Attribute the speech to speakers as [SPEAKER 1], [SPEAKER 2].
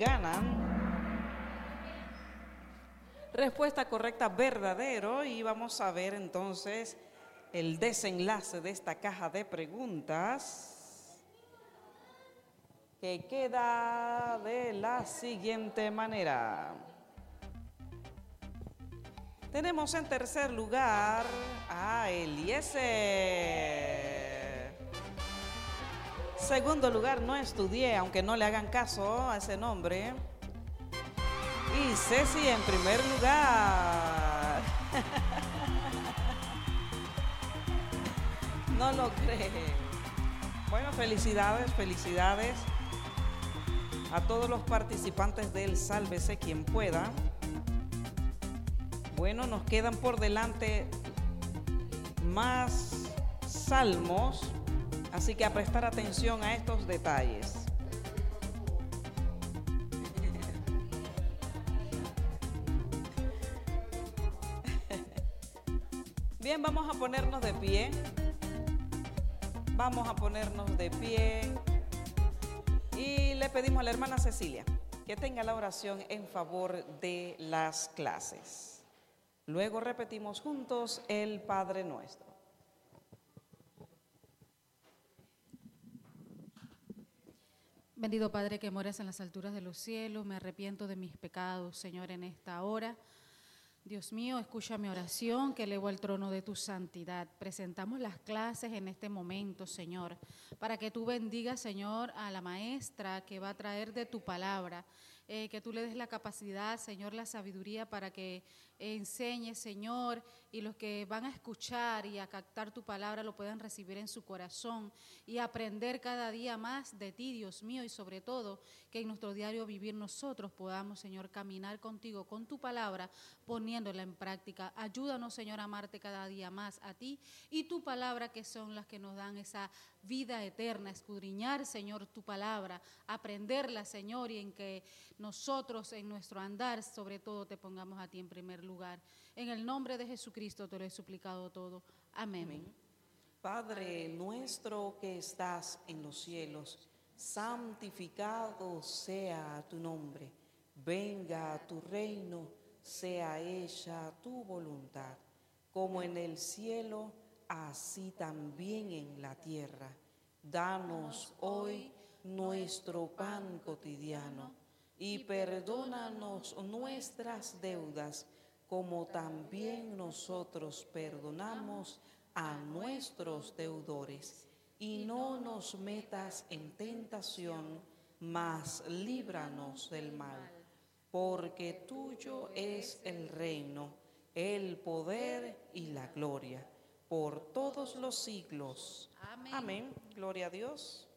[SPEAKER 1] ganan. Respuesta correcta, verdadero. Y vamos a ver entonces el desenlace de esta caja de preguntas, que queda de la siguiente manera. Tenemos en tercer lugar a Eliezer. Segundo lugar, no estudié, aunque no le hagan caso a ese nombre. Y Ceci en primer lugar. No lo cree. Bueno, felicidades a todos los participantes del Sálvese quien pueda. Bueno, nos quedan por delante más salmos, así que a prestar atención a estos detalles. Bien, vamos a ponernos de pie. Vamos a ponernos de pie y le pedimos a la hermana Cecilia que tenga la oración en favor de las clases. Luego repetimos juntos el Padre Nuestro.
[SPEAKER 2] Bendito Padre que moras en las alturas de los cielos, me arrepiento de mis pecados, Señor, en esta hora. Dios mío, escucha mi oración que elevo al trono de tu santidad. Presentamos las clases en este momento, Señor, para que tú bendigas, Señor, a la maestra que va a traer de tu palabra, que tú le des la capacidad, Señor, la sabiduría para que enseñe, Señor, y los que van a escuchar y a captar tu palabra lo puedan recibir en su corazón y aprender cada día más de ti, Dios mío, y sobre todo que en nuestro diario vivir nosotros podamos, Señor, caminar contigo, con tu palabra, poniéndola en práctica. Ayúdanos, Señor, a amarte cada día más a ti y tu palabra, que son las que nos dan esa vida eterna. Escudriñar, Señor, tu palabra, aprenderla, Señor, y en que nosotros en nuestro andar sobre todo te pongamos a ti en primer lugar. En el nombre de Jesucristo te lo he suplicado todo. Amén.
[SPEAKER 1] Amén. Padre nuestro que estás en los cielos, santificado sea tu nombre. Venga a tu reino, sea hecha tu voluntad, como en el cielo, así también en la tierra. Danos hoy nuestro pan cotidiano y perdónanos nuestras deudas, como también nosotros perdonamos a nuestros deudores. Y no nos metas en tentación, mas líbranos del mal. Porque tuyo es el reino, el poder y la gloria, por todos los siglos.
[SPEAKER 2] Amén.
[SPEAKER 1] Amén. Gloria a Dios.